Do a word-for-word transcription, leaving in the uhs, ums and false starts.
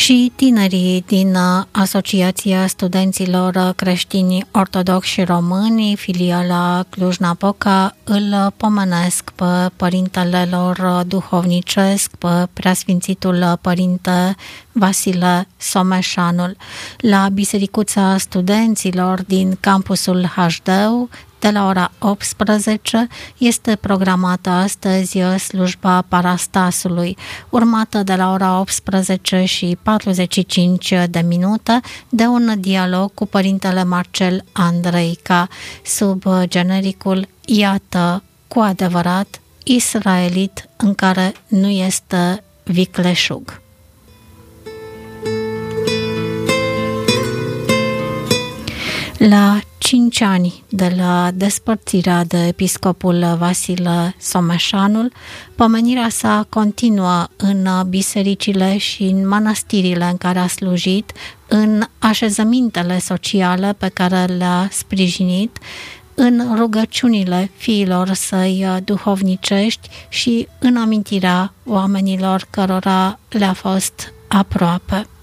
și tinerii din Asociația Studenților Creștini Ortodoxi Români, filiala Cluj-Napoca, îl pomenesc pe părintele lor duhovnicesc, pe preasfințitul părinte Vasile Someșanul. La Bisericuța Studenților din campusul H D U, de la ora optsprezece, este programată astăzi slujba Parastasului, urmată de la ora optsprezece și patruzeci și cinci de minute de un dialog cu părintele Marcel Andreica, sub genericul Iată cu adevărat israelit în care nu este vicleșug. La cinci ani de la despărțirea de episcopul Vasile Someșanul, pomenirea sa continuă în bisericile și în mănăstirile în care a slujit, în așezămintele sociale pe care le-a sprijinit, în rugăciunile fiilor săi duhovnicești și în amintirea oamenilor cărora le-a fost aproape.